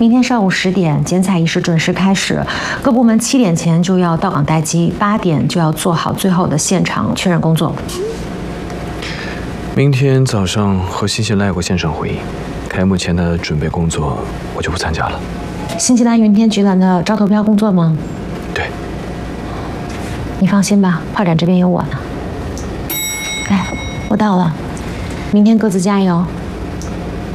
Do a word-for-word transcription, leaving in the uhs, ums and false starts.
明天上午十点，剪彩仪式准时开始，各部门七点前就要到岗待机，八点就要做好最后的现场确认工作。 明天早上和新西兰有个线上会议，开幕前的准备工作我就不参加了。 新西兰云天集团的招投标工作吗？ 对。 你放心吧，画展这边有我呢。哎，我到了，明天各自加油。